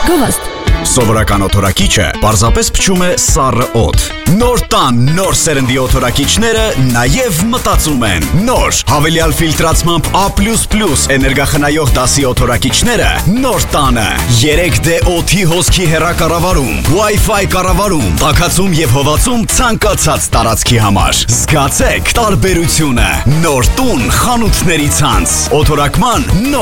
Գովաստ։ Սովորական օդորակիչը պարզապես փչում է սառը օդ։ Նոր տան, նոր սերնդի օդորակիչները նաև մտածում են։ Նոր հավելյալ ֆիլտրացմամբ A++ էներգախնայող դասի օդորակիչները նոր տանը 3D օդի հոսքի հեռակառավարում, Wi-Fi կառավարում, տաքացում եւ հովացում ցանկացած տարածքի համար։ Զգացեք տարբերությունը։ Նոր տուն խանութների ցանց։ Օդորակման